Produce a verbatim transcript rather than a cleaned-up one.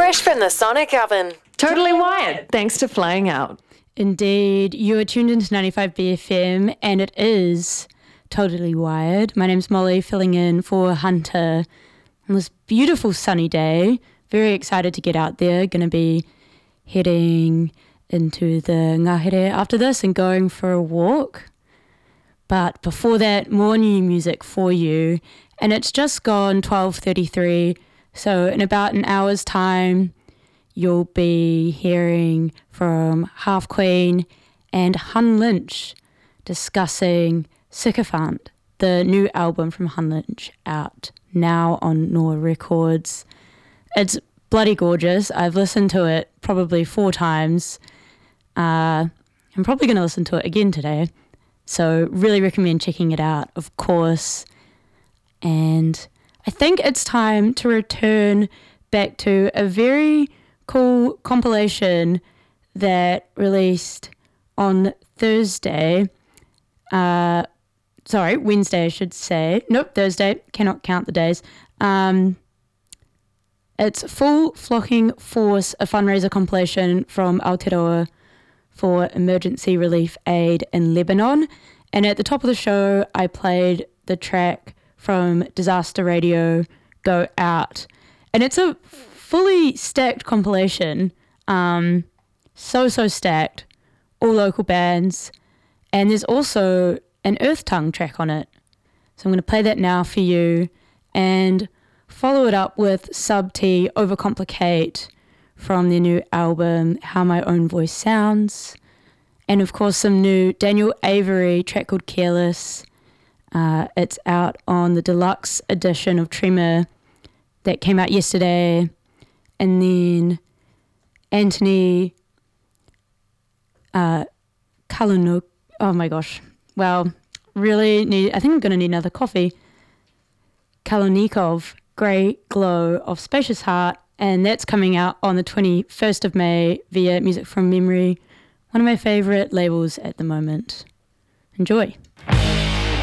Fresh from the Sonic Oven. Totally wired, thanks to Flying Out. Indeed, you are tuned into ninety-five B F M, and it is Totally Wired. My name's Molly, filling in for Hunter on this beautiful sunny day. Very excited to get out there. Going to be heading into the Ngahere after this and going for a walk. But before that, more new music for you. And it's just gone twelve thirty-three, so in about an hour's time, you'll be hearing from Half Queen and Hun Lynch discussing Sycophant, the new album from Hun Lynch, out now on Noah Records. It's bloody gorgeous. I've listened to it probably four times. Uh, I'm probably going to listen to it again today. So really recommend checking it out, of course. And I think it's time to return back to a very cool compilation that released on Thursday. Uh, sorry, Wednesday, I should say. Nope, Thursday. Cannot count the days. Um, it's Full Flocking Force, a fundraiser compilation from Aotearoa for emergency relief aid in Lebanon. And at the top of the show, I played the track from Disaster Radio, Go Out. And it's a fully stacked compilation, um, so, so stacked, all local bands. And there's also an Earth Tongue track on it. So I'm going to play that now for you and follow it up with Sub T, Overcomplicate, from their new album, How My Own Voice Sounds. And of course, some new Daniel Avery track called Careless. Uh, it's out on the deluxe edition of Tremor that came out yesterday. And then Anthony uh, Kalunuk. Oh my gosh. Well, really need, I think I'm going to need another coffee. Kalonikov, Grey Glow of Spacious Heart. And that's coming out on the twenty-first of May via Music from Memory, one of my favourite labels at the moment. Enjoy.